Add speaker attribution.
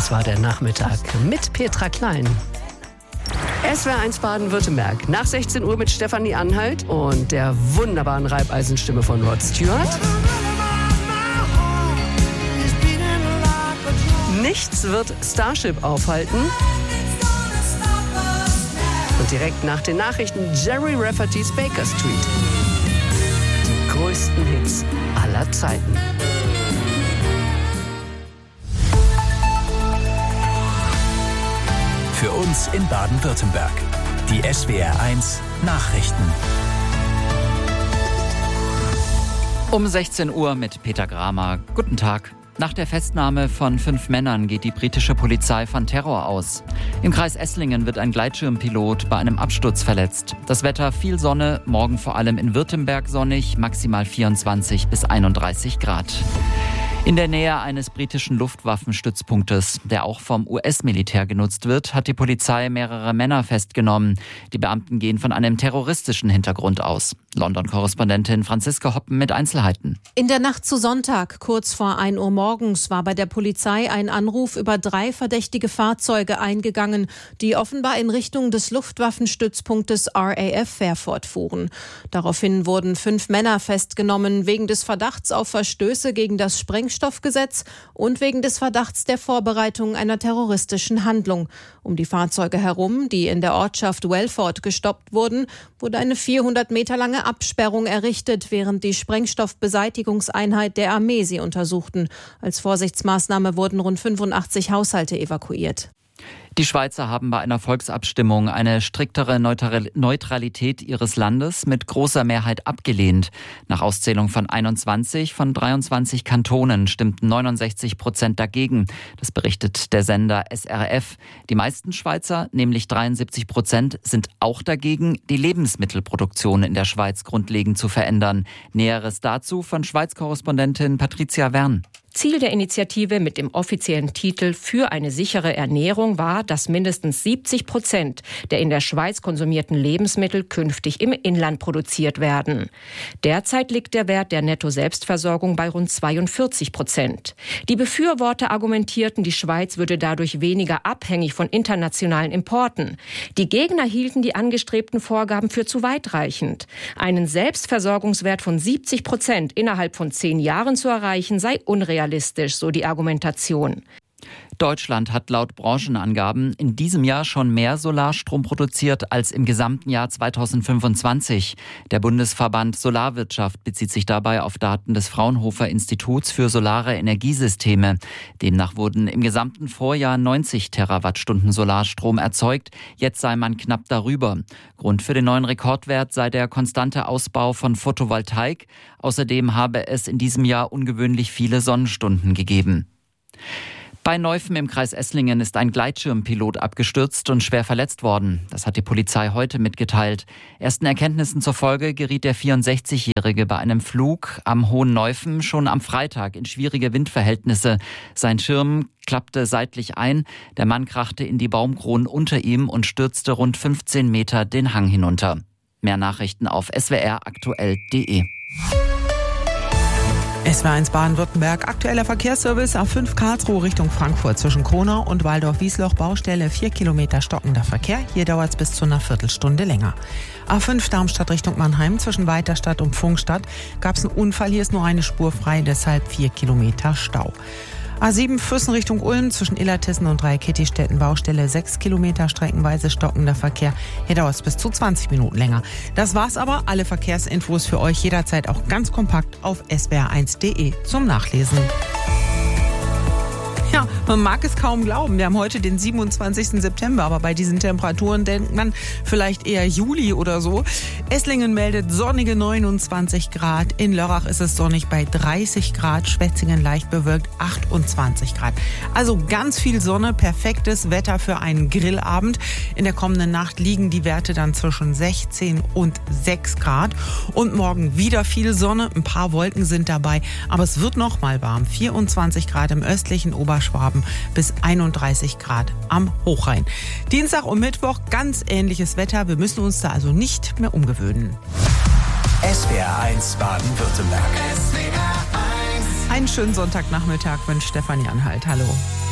Speaker 1: Das war der Nachmittag mit Petra Klein. SWR1 Baden-Württemberg. Nach 16 Uhr mit Stefanie Anhalt und der wunderbaren Reibeisenstimme von Rod Stewart. Nichts wird Starship aufhalten. Und direkt nach den Nachrichten Jerry Rafferty's Baker Street. Die größten Hits aller Zeiten.
Speaker 2: Für uns in Baden-Württemberg. Die SWR1 Nachrichten.
Speaker 3: Um 16 Uhr mit Peter Gramer. Guten Tag. Nach der Festnahme von 5 Männern geht die britische Polizei von Terror aus. Im Kreis Esslingen wird ein Gleitschirmpilot bei einem Absturz verletzt. Das Wetter viel Sonne, morgen vor allem in Württemberg sonnig, maximal 24 bis 31 Grad. In der Nähe eines britischen Luftwaffenstützpunktes, der auch vom US-Militär genutzt wird, hat die Polizei mehrere Männer festgenommen. Die Beamten gehen von einem terroristischen Hintergrund aus. London-Korrespondentin Franziska Hoppen mit Einzelheiten.
Speaker 4: In der Nacht zu Sonntag, kurz vor 1 Uhr morgens, war bei der Polizei ein Anruf über 3 verdächtige Fahrzeuge eingegangen, die offenbar in Richtung des Luftwaffenstützpunktes RAF Fairford fuhren. Daraufhin wurden 5 Männer festgenommen, wegen des Verdachts auf Verstöße gegen das Sprengstoffgesetz und wegen des Verdachts der Vorbereitung einer terroristischen Handlung. Um die Fahrzeuge herum, die in der Ortschaft Welford gestoppt wurden, wurde eine 400 Meter lange Absperrung errichtet, während die Sprengstoffbeseitigungseinheit der Armee sie untersuchten. Als Vorsichtsmaßnahme wurden rund 85 Haushalte evakuiert.
Speaker 3: Die Schweizer haben bei einer Volksabstimmung eine striktere Neutralität ihres Landes mit großer Mehrheit abgelehnt. Nach Auszählung von 21 von 23 Kantonen stimmten 69% dagegen. Das berichtet der Sender SRF. Die meisten Schweizer, nämlich 73%, sind auch dagegen, die Lebensmittelproduktion in der Schweiz grundlegend zu verändern. Näheres dazu von Schweiz-Korrespondentin Patricia Wern.
Speaker 5: Ziel der Initiative mit dem offiziellen Titel Für eine sichere Ernährung war, dass mindestens 70% der in der Schweiz konsumierten Lebensmittel künftig im Inland produziert werden. Derzeit liegt der Wert der Netto-Selbstversorgung bei rund 42%. Die Befürworter argumentierten, die Schweiz würde dadurch weniger abhängig von internationalen Importen. Die Gegner hielten die angestrebten Vorgaben für zu weitreichend. Einen Selbstversorgungswert von 70% innerhalb von 10 Jahren zu erreichen, sei unrealistisch, so die Argumentation.
Speaker 3: Deutschland hat laut Branchenangaben in diesem Jahr schon mehr Solarstrom produziert als im gesamten Jahr 2025. Der Bundesverband Solarwirtschaft bezieht sich dabei auf Daten des Fraunhofer Instituts für solare Energiesysteme. Demnach wurden im gesamten Vorjahr 90 Terawattstunden Solarstrom erzeugt. Jetzt sei man knapp darüber. Grund für den neuen Rekordwert sei der konstante Ausbau von Photovoltaik. Außerdem habe es in diesem Jahr ungewöhnlich viele Sonnenstunden gegeben. Bei Neuffen im Kreis Esslingen ist ein Gleitschirmpilot abgestürzt und schwer verletzt worden. Das hat die Polizei heute mitgeteilt. Ersten Erkenntnissen zufolge geriet der 64-Jährige bei einem Flug am Hohen Neuffen schon am Freitag in schwierige Windverhältnisse. Sein Schirm klappte seitlich ein. Der Mann krachte in die Baumkronen unter ihm und stürzte rund 15 Meter den Hang hinunter. Mehr Nachrichten auf swraktuell.de.
Speaker 6: SWR1 Baden-Württemberg, aktueller Verkehrsservice A5 Karlsruhe Richtung Frankfurt zwischen Kronau und Waldorf-Wiesloch, Baustelle 4 Kilometer stockender Verkehr. Hier dauert es bis zu einer Viertelstunde länger. A5 Darmstadt Richtung Mannheim zwischen Weiterstadt und Pfungstadt gab es einen Unfall, hier ist nur eine Spur frei, deshalb 4 Kilometer Stau. A7 Füssen Richtung Ulm zwischen Illertissen und Dreikitti-Städten, Baustelle 6 Kilometer streckenweise stockender Verkehr. Hier dauert es bis zu 20 Minuten länger. Das war's aber. Alle Verkehrsinfos für euch jederzeit auch ganz kompakt auf swr1.de zum Nachlesen. Ja, man mag es kaum glauben. Wir haben heute den 27. September, aber bei diesen Temperaturen denkt man vielleicht eher Juli oder so. Esslingen meldet sonnige 29 Grad. In Lörrach ist es sonnig bei 30 Grad. Schwetzingen leicht bewölkt 28 Grad. Also ganz viel Sonne, perfektes Wetter für einen Grillabend. In der kommenden Nacht liegen die Werte dann zwischen 16 und 6 Grad. Und morgen wieder viel Sonne, ein paar Wolken sind dabei. Aber es wird noch mal warm. 24 Grad im östlichen Oberschwaben bis 31 Grad am Hochrhein. Dienstag und Mittwoch ganz ähnliches Wetter. Wir müssen uns da also nicht mehr umgewöhnen.
Speaker 2: SWR1 Baden-Württemberg.
Speaker 6: Einen schönen Sonntagnachmittag wünscht Stefanie Anhalt. Hallo.